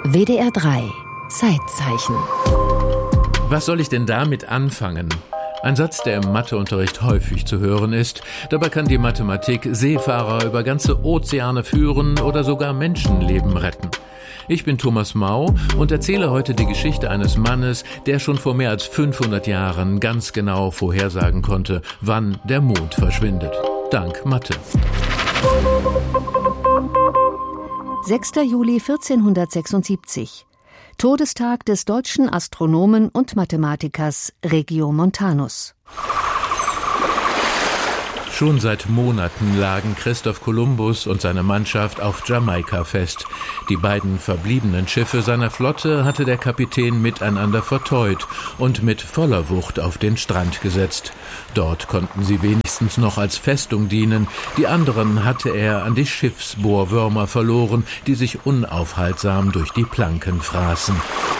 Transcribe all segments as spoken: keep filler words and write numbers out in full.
W D R drei Zeitzeichen. Was soll ich denn damit anfangen? Ein Satz, der im Matheunterricht häufig zu hören ist. Dabei kann die Mathematik Seefahrer über ganze Ozeane führen oder sogar Menschenleben retten. Ich bin Thomas Mau und erzähle heute die Geschichte eines Mannes, der schon vor mehr als fünfhundert Jahren ganz genau vorhersagen konnte, wann der Mond verschwindet. Dank Mathe. sechster Juli vierzehnhundertsechsundsiebzig. Todestag des deutschen Astronomen und Mathematikers Regiomontanus. Schon seit Monaten lagen Christoph Kolumbus und seine Mannschaft auf Jamaika fest. Die beiden verbliebenen Schiffe seiner Flotte hatte der Kapitän miteinander verteut und mit voller Wucht auf den Strand gesetzt. Dort konnten sie wenigstens noch als Festung dienen. Die anderen hatte er an die Schiffsbohrwürmer verloren, die sich unaufhaltsam durch die Planken fraßen.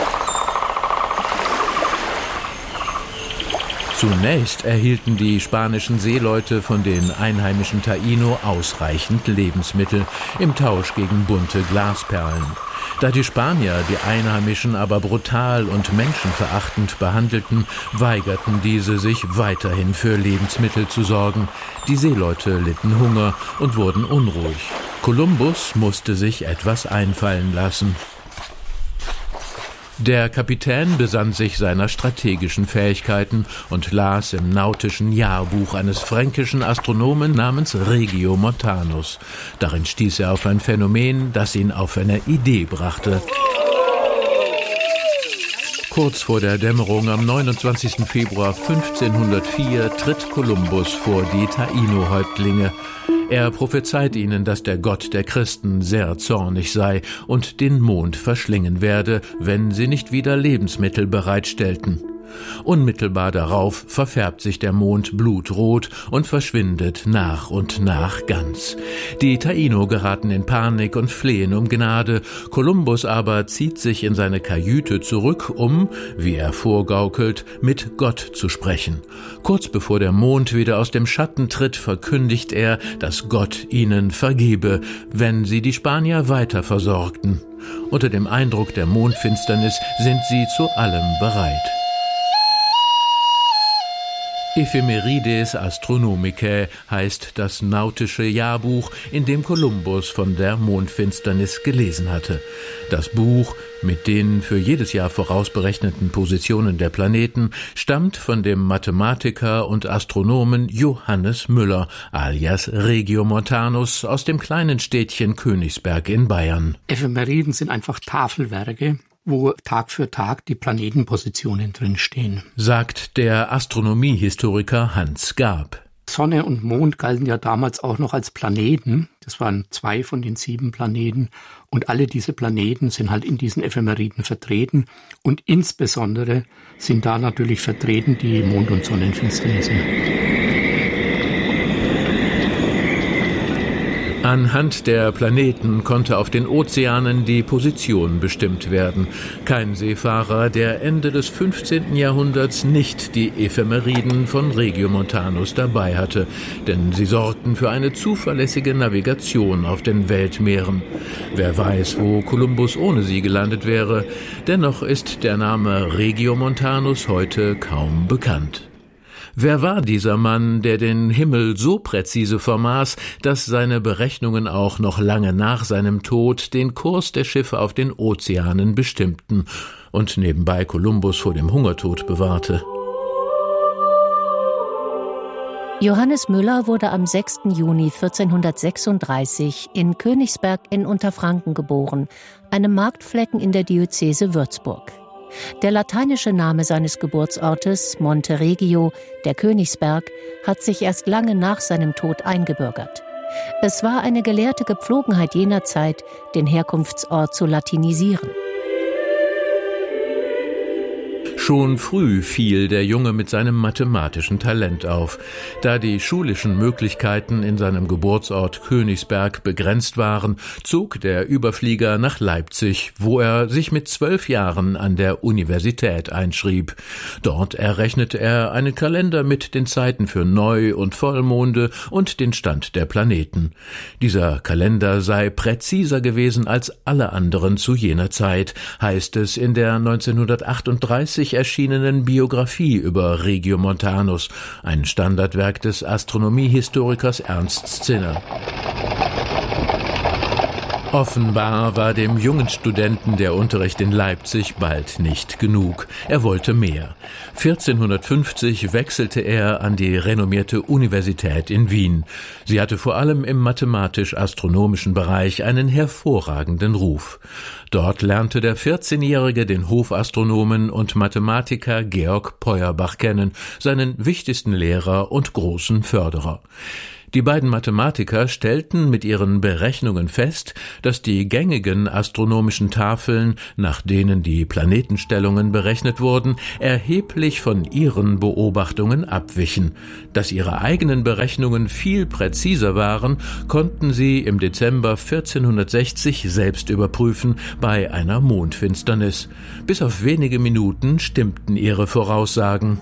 Zunächst erhielten die spanischen Seeleute von den einheimischen Taíno ausreichend Lebensmittel im Tausch gegen bunte Glasperlen. Da die Spanier die Einheimischen aber brutal und menschenverachtend behandelten, weigerten diese sich weiterhin für Lebensmittel zu sorgen. Die Seeleute litten Hunger und wurden unruhig. Kolumbus musste sich etwas einfallen lassen. Der Kapitän besann sich seiner strategischen Fähigkeiten und las im nautischen Jahrbuch eines fränkischen Astronomen namens Regiomontanus. Darin stieß er auf ein Phänomen, das ihn auf eine Idee brachte. Kurz vor der Dämmerung am neunundzwanzigsten Februar fünfzehnhundertvier tritt Kolumbus vor die Taíno-Häuptlinge. Er prophezeit ihnen, dass der Gott der Christen sehr zornig sei und den Mond verschlingen werde, wenn sie nicht wieder Lebensmittel bereitstellten. Unmittelbar darauf verfärbt sich der Mond blutrot und verschwindet nach und nach ganz. Die Taíno geraten in Panik und flehen um Gnade. Kolumbus aber zieht sich in seine Kajüte zurück, um, wie er vorgaukelt, mit Gott zu sprechen. Kurz bevor der Mond wieder aus dem Schatten tritt, verkündigt er, dass Gott ihnen vergebe, wenn sie die Spanier weiter versorgten. Unter dem Eindruck der Mondfinsternis sind sie zu allem bereit. Ephemerides Astronomicae heißt das nautische Jahrbuch, in dem Kolumbus von der Mondfinsternis gelesen hatte. Das Buch mit den für jedes Jahr vorausberechneten Positionen der Planeten stammt von dem Mathematiker und Astronomen Johannes Müller alias Regiomontanus aus dem kleinen Städtchen Königsberg in Bayern. Ephemeriden sind einfach Tafelwerke, wo Tag für Tag die Planetenpositionen drinstehen, sagt der Astronomiehistoriker Hans Gab. Sonne und Mond galten ja damals auch noch als Planeten. Das waren zwei von den sieben Planeten. Und alle diese Planeten sind halt in diesen Ephemeriden vertreten. Und insbesondere sind da natürlich vertreten die Mond- und Sonnenfinsternisse. Anhand der Planeten konnte auf den Ozeanen die Position bestimmt werden. Kein Seefahrer, der Ende des fünfzehnten Jahrhunderts nicht die Ephemeriden von Regiomontanus dabei hatte, denn sie sorgten für eine zuverlässige Navigation auf den Weltmeeren. Wer weiß, wo Kolumbus ohne sie gelandet wäre. Dennoch ist der Name Regiomontanus heute kaum bekannt. Wer war dieser Mann, der den Himmel so präzise vermaß, dass seine Berechnungen auch noch lange nach seinem Tod den Kurs der Schiffe auf den Ozeanen bestimmten und nebenbei Kolumbus vor dem Hungertod bewahrte? Johannes Müller wurde am sechsten Juni vierzehnhundertsechsunddreißig in Königsberg in Unterfranken geboren, einem Marktflecken in der Diözese Würzburg. Der lateinische Name seines Geburtsortes, Monte Regio, der Königsberg, hat sich erst lange nach seinem Tod eingebürgert. Es war eine gelehrte Gepflogenheit jener Zeit, den Herkunftsort zu latinisieren. Schon früh fiel der Junge mit seinem mathematischen Talent auf. Da die schulischen Möglichkeiten in seinem Geburtsort Königsberg begrenzt waren, zog der Überflieger nach Leipzig, wo er sich mit zwölf Jahren an der Universität einschrieb. Dort errechnete er einen Kalender mit den Zeiten für Neu- und Vollmonde und den Stand der Planeten. Dieser Kalender sei präziser gewesen als alle anderen zu jener Zeit, heißt es in der neunzehnhundertachtunddreißig erschienenen Biografie über Regiomontanus, ein Standardwerk des Astronomiehistorikers Ernst Zinner. Offenbar war dem jungen Studenten der Unterricht in Leipzig bald nicht genug. Er wollte mehr. vierzehnhundertfünfzig wechselte er an die renommierte Universität in Wien. Sie hatte vor allem im mathematisch-astronomischen Bereich einen hervorragenden Ruf. Dort lernte der vierzehnjährige den Hofastronomen und Mathematiker Georg Peuerbach kennen, seinen wichtigsten Lehrer und großen Förderer. Die beiden Mathematiker stellten mit ihren Berechnungen fest, dass die gängigen astronomischen Tafeln, nach denen die Planetenstellungen berechnet wurden, erheblich von ihren Beobachtungen abwichen. Dass ihre eigenen Berechnungen viel präziser waren, konnten sie im Dezember vierzehnhundertsechzig selbst überprüfen bei einer Mondfinsternis. Bis auf wenige Minuten stimmten ihre Voraussagen.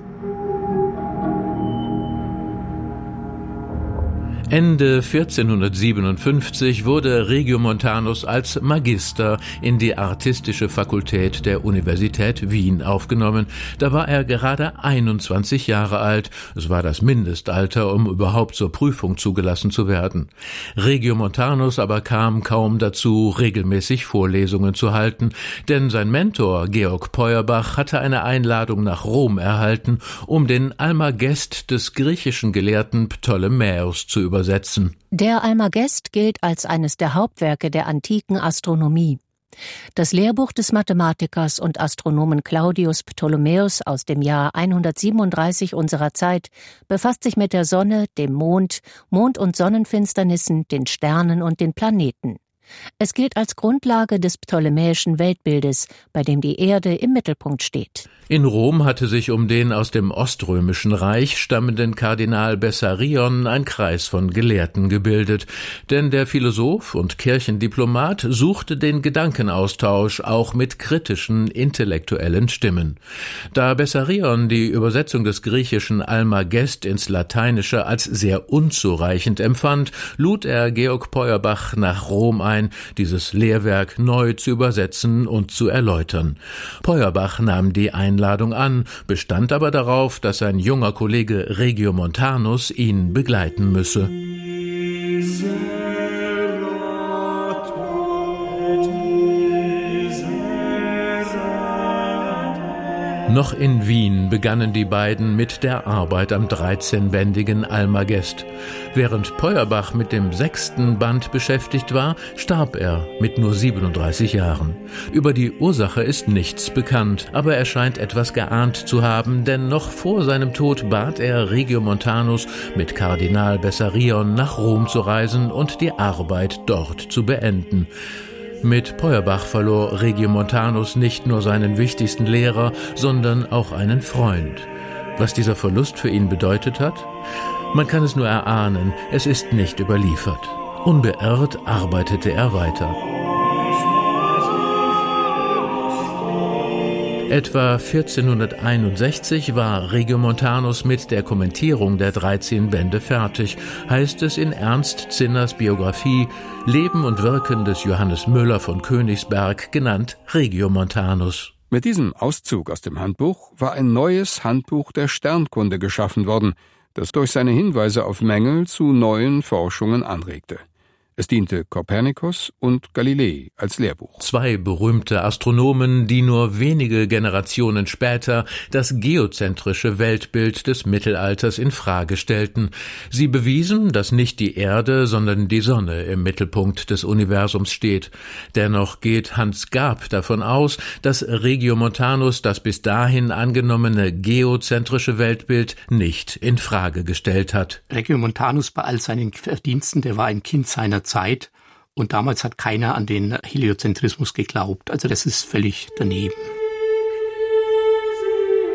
Ende vierzehnhundertsiebenundfünfzig wurde Regiomontanus als Magister in die Artistische Fakultät der Universität Wien aufgenommen. Da war er gerade einundzwanzig Jahre alt. Es war das Mindestalter, um überhaupt zur Prüfung zugelassen zu werden. Regiomontanus aber kam kaum dazu, regelmäßig Vorlesungen zu halten, denn sein Mentor Georg Peuerbach hatte eine Einladung nach Rom erhalten, um den Almagest des griechischen Gelehrten Ptolemäus zu übersetzen. Der Almagest gilt als eines der Hauptwerke der antiken Astronomie. Das Lehrbuch des Mathematikers und Astronomen Claudius Ptolemäus aus dem Jahr hundertsiebenunddreißig unserer Zeit befasst sich mit der Sonne, dem Mond, Mond- und Sonnenfinsternissen, den Sternen und den Planeten. Es gilt als Grundlage des ptolemäischen Weltbildes, bei dem die Erde im Mittelpunkt steht. In Rom hatte sich um den aus dem Oströmischen Reich stammenden Kardinal Bessarion ein Kreis von Gelehrten gebildet, denn der Philosoph und Kirchendiplomat suchte den Gedankenaustausch auch mit kritischen, intellektuellen Stimmen. Da Bessarion die Übersetzung des griechischen Almagest ins Lateinische als sehr unzureichend empfand, lud er Georg Peuerbach nach Rom ein, dieses Lehrwerk neu zu übersetzen und zu erläutern. Peuerbach nahm die Einladung an, bestand aber darauf, dass sein junger Kollege Regiomontanus ihn begleiten müsse. Noch in Wien begannen die beiden mit der Arbeit am dreizehnbändigen Almagest. Während Peuerbach mit dem sechsten Band beschäftigt war, starb er mit nur siebenunddreißig Jahren. Über die Ursache ist nichts bekannt, aber er scheint etwas geahnt zu haben, denn noch vor seinem Tod bat er Regiomontanus, mit Kardinal Bessarion nach Rom zu reisen und die Arbeit dort zu beenden. Mit Peuerbach verlor Regiomontanus nicht nur seinen wichtigsten Lehrer, sondern auch einen Freund. Was dieser Verlust für ihn bedeutet hat? Man kann es nur erahnen, es ist nicht überliefert. Unbeirrt arbeitete er weiter. Etwa vierzehnhunderteinundsechzig war Regiomontanus mit der Kommentierung der dreizehn Bände fertig, heißt es in Ernst Zinners Biografie Leben und Wirken des Johannes Müller von Königsberg, genannt Regiomontanus. Mit diesem Auszug aus dem Handbuch war ein neues Handbuch der Sternkunde geschaffen worden, das durch seine Hinweise auf Mängel zu neuen Forschungen anregte. Es diente Kopernikus und Galilei als Lehrbuch. Zwei berühmte Astronomen, die nur wenige Generationen später das geozentrische Weltbild des Mittelalters in Frage stellten. Sie bewiesen, dass nicht die Erde, sondern die Sonne im Mittelpunkt des Universums steht. Dennoch geht Hans Gab davon aus, dass Regiomontanus das bis dahin angenommene geozentrische Weltbild nicht in Frage gestellt hat. Regiomontanus bei all seinen Verdiensten, der war ein Kind seiner Zeit und damals hat keiner an den Heliozentrismus geglaubt. Also das ist völlig daneben.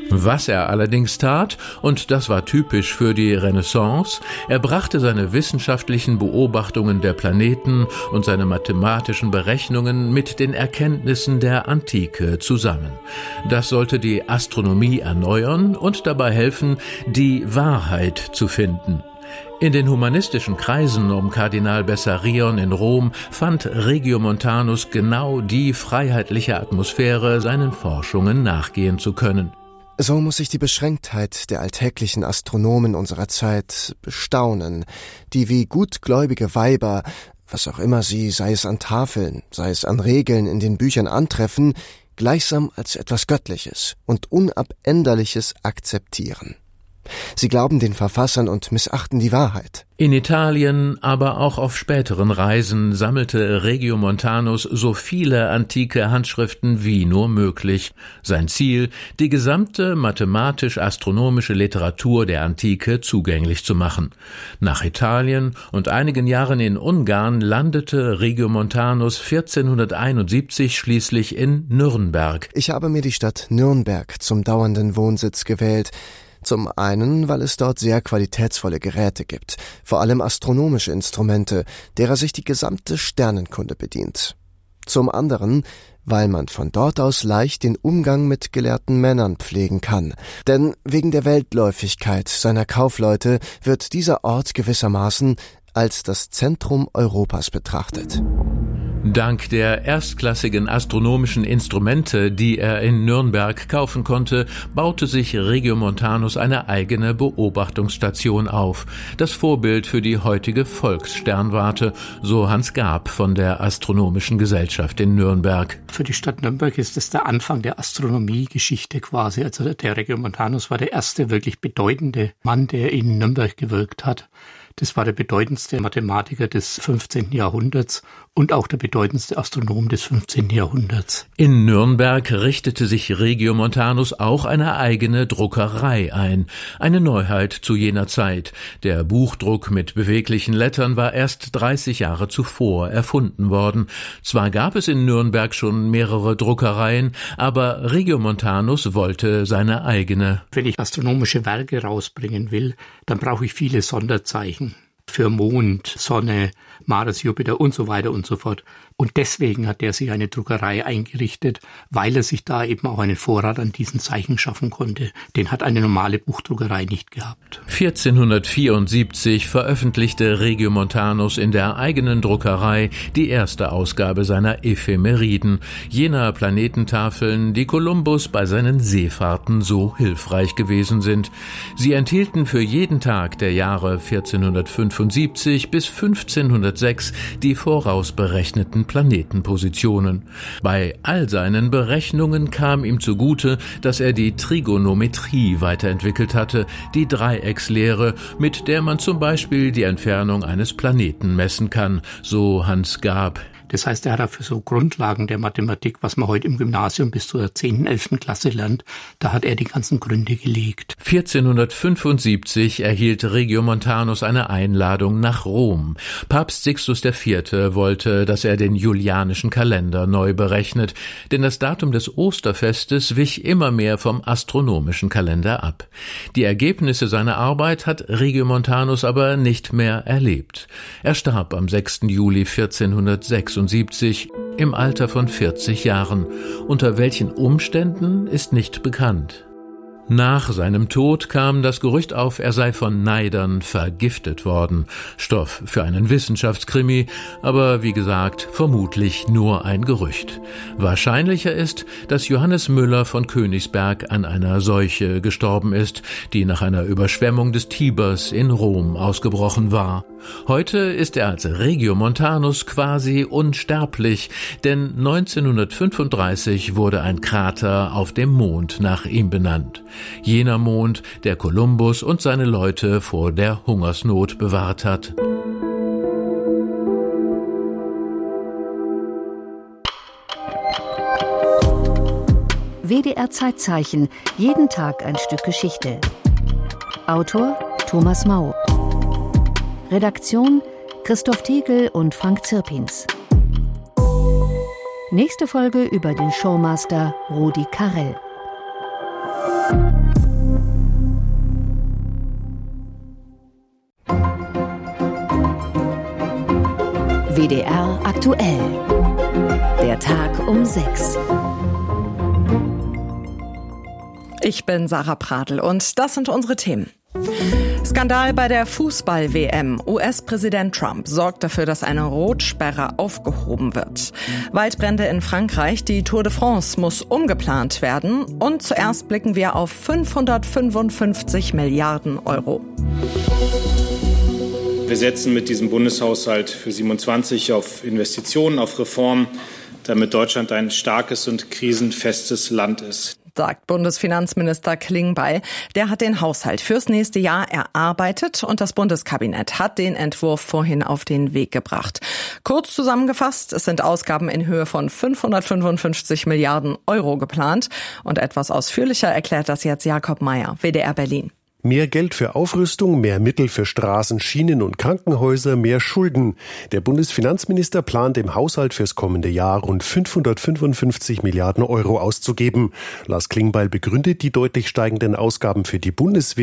Was er allerdings tat, und das war typisch für die Renaissance, er brachte seine wissenschaftlichen Beobachtungen der Planeten und seine mathematischen Berechnungen mit den Erkenntnissen der Antike zusammen. Das sollte die Astronomie erneuern und dabei helfen, die Wahrheit zu finden. In den humanistischen Kreisen um Kardinal Bessarion in Rom fand Regiomontanus genau die freiheitliche Atmosphäre, seinen Forschungen nachgehen zu können. So muss sich die Beschränktheit der alltäglichen Astronomen unserer Zeit bestaunen, die wie gutgläubige Weiber, was auch immer sie, sei es an Tafeln, sei es an Regeln in den Büchern antreffen, gleichsam als etwas Göttliches und Unabänderliches akzeptieren. Sie glauben den Verfassern und missachten die Wahrheit. In Italien, aber auch auf späteren Reisen sammelte Regiomontanus so viele antike Handschriften wie nur möglich. Sein Ziel, die gesamte mathematisch-astronomische Literatur der Antike zugänglich zu machen. Nach Italien und einigen Jahren in Ungarn landete Regiomontanus vierzehnhunderteinundsiebzig schließlich in Nürnberg. Ich habe mir die Stadt Nürnberg zum dauernden Wohnsitz gewählt. Zum einen, weil es dort sehr qualitätsvolle Geräte gibt, vor allem astronomische Instrumente, derer sich die gesamte Sternenkunde bedient. Zum anderen, weil man von dort aus leicht den Umgang mit gelehrten Männern pflegen kann. Denn wegen der Weltläufigkeit seiner Kaufleute wird dieser Ort gewissermaßen als das Zentrum Europas betrachtet. Dank der erstklassigen astronomischen Instrumente, die er in Nürnberg kaufen konnte, baute sich Regiomontanus eine eigene Beobachtungsstation auf. Das Vorbild für die heutige Volkssternwarte, so Hans Gab von der Astronomischen Gesellschaft in Nürnberg. Für die Stadt Nürnberg ist es der Anfang der Astronomiegeschichte quasi. Also der Regiomontanus war der erste wirklich bedeutende Mann, der in Nürnberg gewirkt hat. Das war der bedeutendste Mathematiker des fünfzehnten Jahrhunderts und auch der bedeutendste Astronom des fünfzehnten Jahrhunderts. In Nürnberg richtete sich Regiomontanus auch eine eigene Druckerei ein. Eine Neuheit zu jener Zeit. Der Buchdruck mit beweglichen Lettern war erst dreißig Jahre zuvor erfunden worden. Zwar gab es in Nürnberg schon mehrere Druckereien, aber Regiomontanus wollte seine eigene. Wenn ich astronomische Werke rausbringen will, dann brauche ich viele Sonderzeichen. Für Mond, Sonne, Mars, Jupiter und so weiter und so fort. Und deswegen hat er sich eine Druckerei eingerichtet, weil er sich da eben auch einen Vorrat an diesen Zeichen schaffen konnte. Den hat eine normale Buchdruckerei nicht gehabt. vierzehnhundertvierundsiebzig veröffentlichte Regiomontanus in der eigenen Druckerei die erste Ausgabe seiner Ephemeriden, jener Planetentafeln, die Kolumbus bei seinen Seefahrten so hilfreich gewesen sind. Sie enthielten für jeden Tag der Jahre vierzehnhundertfünfundsiebzig bis fünfzehnhundertsechs die vorausberechneten Planetenpositionen. Bei all seinen Berechnungen kam ihm zugute, dass er die Trigonometrie weiterentwickelt hatte, die Dreieckslehre, mit der man zum Beispiel die Entfernung eines Planeten messen kann, so Hans Gab. Das heißt, er hat dafür so Grundlagen der Mathematik, was man heute im Gymnasium bis zur zehnten, elften Klasse lernt, da hat er die ganzen Gründe gelegt. vierzehnhundertfünfundsiebzig erhielt Regiomontanus eine Einladung nach Rom. Papst Sixtus der Vierte wollte, dass er den julianischen Kalender neu berechnet, denn das Datum des Osterfestes wich immer mehr vom astronomischen Kalender ab. Die Ergebnisse seiner Arbeit hat Regiomontanus aber nicht mehr erlebt. Er starb am sechsten Juli vierzehnhundertsechsundsiebzig im Alter von vierzig Jahren. Unter welchen Umständen ist nicht bekannt. Nach seinem Tod kam das Gerücht auf, er sei von Neidern vergiftet worden. Stoff für einen Wissenschaftskrimi, aber wie gesagt, vermutlich nur ein Gerücht. Wahrscheinlicher ist, dass Johannes Müller von Königsberg an einer Seuche gestorben ist, die nach einer Überschwemmung des Tibers in Rom ausgebrochen war. Heute ist er als Regiomontanus quasi unsterblich, denn neunzehnhundertfünfunddreißig wurde ein Krater auf dem Mond nach ihm benannt. Jener Mond, der Kolumbus und seine Leute vor der Hungersnot bewahrt hat. W D R Zeitzeichen, jeden Tag ein Stück Geschichte. Autor Thomas Mau. Redaktion Christoph Tegel und Frank Zirpins. Nächste Folge über den Showmaster Rudi Carrell. W D R aktuell. Der Tag um sechs. Ich bin Sarah Pradl und das sind unsere Themen. Skandal bei der Fußball-W M. U S-Präsident Trump sorgt dafür, dass eine Rotsperre aufgehoben wird. Waldbrände in Frankreich, die Tour de France muss umgeplant werden. Und zuerst blicken wir auf fünfhundertfünfundfünfzig Milliarden Euro. Wir setzen mit diesem Bundeshaushalt für siebenundzwanzig auf Investitionen, auf Reformen, damit Deutschland ein starkes und krisenfestes Land ist, sagt Bundesfinanzminister Klingbeil. Der hat den Haushalt fürs nächste Jahr erarbeitet und das Bundeskabinett hat den Entwurf vorhin auf den Weg gebracht. Kurz zusammengefasst, es sind Ausgaben in Höhe von fünfhundertfünfundfünfzig Milliarden Euro geplant. Und etwas ausführlicher erklärt das jetzt Jakob Mayer, W D R Berlin. Mehr Geld für Aufrüstung, mehr Mittel für Straßen, Schienen und Krankenhäuser, mehr Schulden. Der Bundesfinanzminister plant im Haushalt fürs kommende Jahr rund fünfhundertfünfundfünfzig Milliarden Euro auszugeben. Lars Klingbeil begründet die deutlich steigenden Ausgaben für die Bundeswehr